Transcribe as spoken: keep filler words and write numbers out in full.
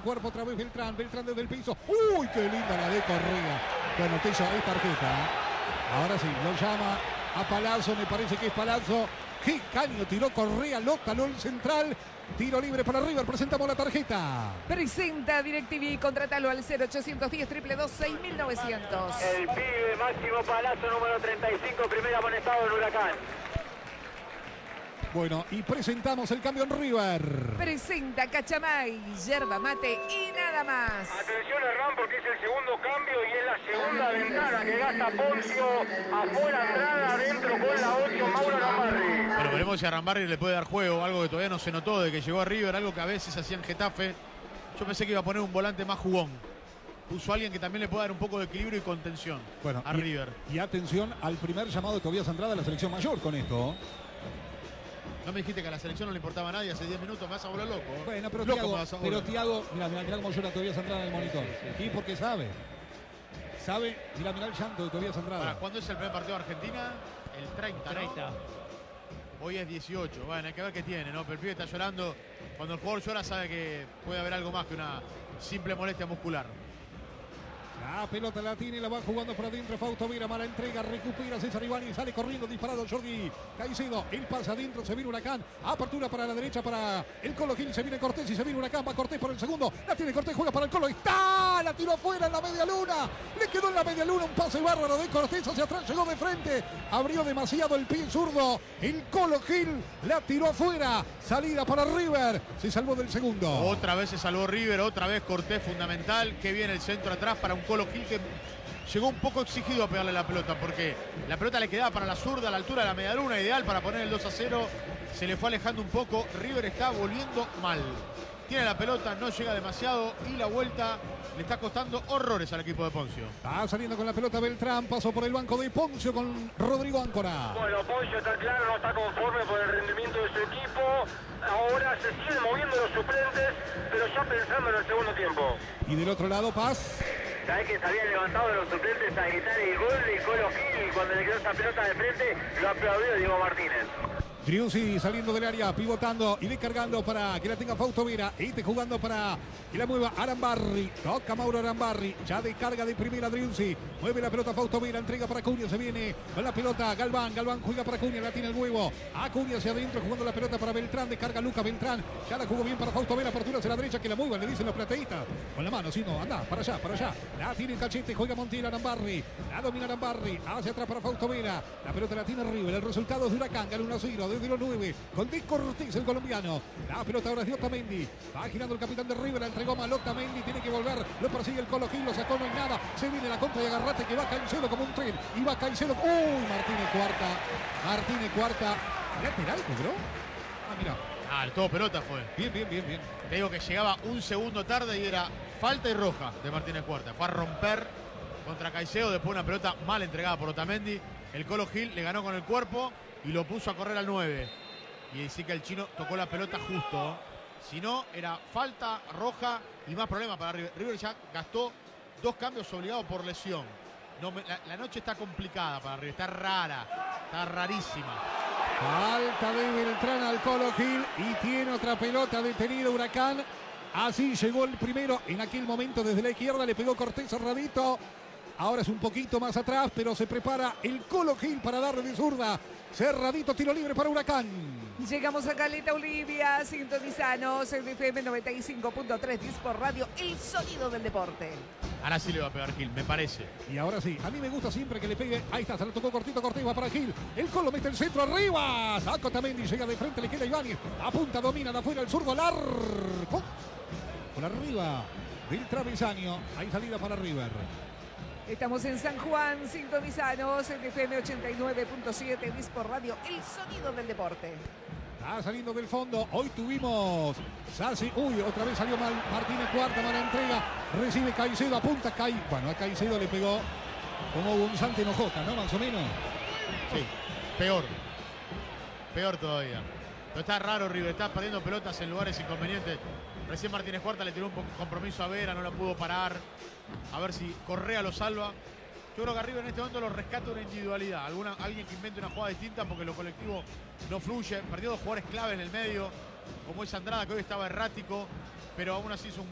el cuerpo otra vez Beltrán. Beltrán desde el piso. ¡Uy, qué linda la de Correa! Bueno, te hizo es tarjeta. ¿eh? Ahora sí, lo llama a Palazzo. Me parece que es Palazzo. ¡Qué caño tiró Correa! Lo taló el central. Tiro libre para River, presentamos la tarjeta. Presenta DirecTV, contratalo al cero ochocientos diez, dos dos dos, seis mil novecientos. El pibe Máximo Palazzo, número treinta y cinco, primer amonestado en Huracán. Bueno, y presentamos el cambio en River. Presenta Cachamay, yerba mate y nada más. Atención Hernán, porque es el segundo cambio y es la segunda ventana que gasta Poncio. Afuera Andrada, adentro con la ocho, Mauro Arambarri. Bueno, veremos si a Arambarri le puede dar juego, algo que todavía no se notó de que llegó a River, algo que a veces hacía en Getafe. Yo pensé que iba a poner un volante más jugón. Puso a alguien que también le pueda dar un poco de equilibrio y contención bueno, a y, River. Y atención al primer llamado de Tobías Andrada a la selección mayor con esto. No me dijiste que a la selección no le importaba a nadie hace diez minutos, me vas a volver loco. Bueno, pero loco Thiago, me vas a pero volver. Thiago, mira, mira, mira cómo llora Tobías Andrada en el monitor. Y porque sabe. Sabe, mira, mira el llanto de Tobías Andrada. Para, ¿cuándo es el primer partido de Argentina? El treinta, ¿no? treinta. Hoy es dieciocho. Bueno, hay que ver qué tiene, ¿no? Pero el pibe está llorando. Cuando el jugador llora sabe que puede haber algo más que una simple molestia muscular. La pelota la tiene, la va jugando por adentro Fausto Vera, mala entrega, recupera César Iván, sale corriendo, disparado Jordi Caicedo, el pasa adentro, se viene Huracán, apertura para la derecha para el Colo Gil, se viene Cortés y se viene Huracán, va Cortés por el segundo, la tiene Cortés, juega para el Colo, está, la tiró afuera en la media luna, le quedó en la media luna un pase bárbaro de Cortés hacia atrás, llegó de frente, abrió demasiado el pie zurdo, el Colo Gil la tiró afuera, salida para River, se salvó del segundo. Otra vez se salvó River, otra vez Cortés fundamental, que viene el centro atrás para un Colo Gil que llegó un poco exigido a pegarle la pelota porque la pelota le quedaba para la zurda a la altura de la medialuna, ideal para poner el dos a cero, se le fue alejando un poco, River está volviendo mal, tiene la pelota, no llega demasiado y la vuelta le está costando horrores al equipo de Poncio. Va saliendo con la pelota Beltrán, pasó por el banco de Poncio con Rodrigo Áncora. Bueno, Poncio está claro, no está conforme por el rendimiento de su equipo. Ahora se siguen moviendo los suplentes, pero ya pensando en el segundo tiempo. Y del otro lado, Paz. ¿Sabés que se habían levantado los suplentes a gritar el gol de Colo Gil? Cuando le quedó esa pelota de frente, lo aplaudió Diego Martínez. Driussi saliendo del área, pivotando y descargando para que la tenga Fausto Vera. Este jugando para que la mueva Arambarri. Toca Mauro Arambarri. Ya descarga de primera Driussi. Mueve la pelota Fausto Vera. Entrega para Cunha. Se viene con la pelota Galván. Galván juega para Cunha. La tiene el huevo. A Cunha hacia adentro jugando la pelota para Beltrán. Descarga Lucas Beltrán. Ya la jugó bien para Fausto Vera. Apertura hacia la derecha que la mueva. Le dicen los plateístas. Con la mano, si no, anda para allá, para allá. La tiene el cachete. Juega Montiel Arambarri. La domina Arambarri. Hacia atrás para Fausto Vera. La pelota la tiene River. El resultado es de Huracán. Gana uno a cero desde los nueve. Con Di Cortés, el colombiano. La pelota ahora es de Otamendi. Va girando el capitán de River. La entregó mal Otamendi. Tiene que volver. Lo persigue el Colo Gil. Lo sacó. No hay nada. Se viene la contra y agarrate que va Caicedo como un tren. Y va Caicedo. Uy, Martínez cuarta. Martínez cuarta. Lateral cobró. Ah, mira. Ah, el todo pelota fue. Bien, bien, bien, bien. Te digo que llegaba un segundo tarde y era falta y roja de Martínez Cuarta. Fue a romper contra Caicedo. Después una pelota mal entregada por Otamendi. El Colo Gil le ganó con el cuerpo y lo puso a correr al nueve. Y sí que el chino tocó la pelota justo. Si no, era falta, roja y más problemas para River. River ya gastó dos cambios obligados por lesión. No, la, la noche está complicada para River, está rara, está rarísima. Falta de Beltrán al Colo Gil y tiene otra pelota detenida Huracán. Así llegó el primero en aquel momento desde la izquierda, le pegó Cortés cerradito. Ahora es un poquito más atrás, pero se prepara el Colo Gil para darle de zurda. Cerradito, tiro libre para Huracán. Llegamos a Caleta Olivia, sintonizanos en F M noventa y cinco punto tres, Disport Radio, el sonido del deporte. Ahora sí le va a pegar Gil, me parece. Y ahora sí, a mí me gusta siempre que le pegue. Ahí está, se lo tocó cortito, Cortés va para Gil. El Colo mete el centro arriba. Saca Otamendi, llega de frente, le queda Ibáñez. Apunta, domina de afuera el zurdo largo. Por arriba del travesaño. Hay salida para River. Estamos en San Juan, sintonizanos en F M ochenta y nueve punto siete, Disport Radio, el sonido del deporte. Está saliendo del fondo. Hoy tuvimos Sassi. Uy, otra vez salió mal Martínez Cuarta, mala entrega. Recibe Caicedo, apunta Cai. Bueno, a Caicedo le pegó como un Sante Nojota, ¿no? Más o menos. Sí, peor. Peor todavía. Pero está raro River, está perdiendo pelotas en lugares inconvenientes. Recién Martínez Cuarta le tiró un compromiso a Vera, no la pudo parar. A ver si Correa lo salva. Yo creo que arriba en este momento lo rescata una individualidad. Alguna, alguien que invente una jugada distinta porque lo colectivo no fluye. Perdió dos jugadores clave en el medio, como es Andrada, que hoy estaba errático, pero aún así es un